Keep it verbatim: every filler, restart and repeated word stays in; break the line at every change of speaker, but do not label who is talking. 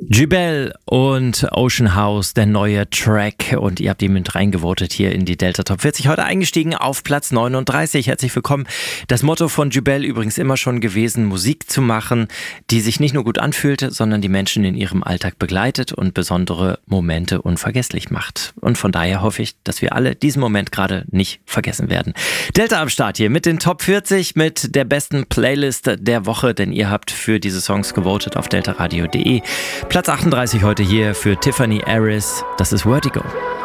Jubel und Ocean House, der neue Track, und ihr habt ihn mit reingevotet hier in die Delta Top vierzig. Heute eingestiegen auf Platz neununddreißig. Herzlich willkommen. Das Motto von Jubel übrigens immer schon gewesen, Musik zu machen, die sich nicht nur gut anfühlt, sondern die Menschen in ihrem Alltag begleitet und besondere Momente unvergesslich macht. Und von daher hoffe ich, dass wir alle diesen Moment gerade nicht vergessen werden. Delta am Start hier mit den Top vierzig, mit der besten Playlist der Woche, denn ihr habt für diese Songs gewotet auf deltaradio punkt de. Platz achtunddreißig heute hier für Tiffany Aris. Das ist Vertigo.